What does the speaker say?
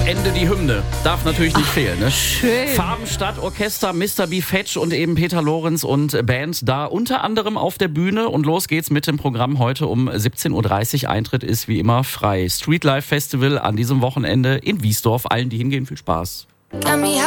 Ende die Hymne. Darf natürlich nicht fehlen, ne? Schön. Farbenstadt, Orchester, Mr. B. Fetch und eben Peter Lorenz und Band da unter anderem auf der Bühne. Und los geht's mit dem Programm heute um 17.30 Uhr. Eintritt ist wie immer frei. Streetlife Festival an diesem Wochenende in Wiesdorf. Allen, die hingehen, viel Spaß.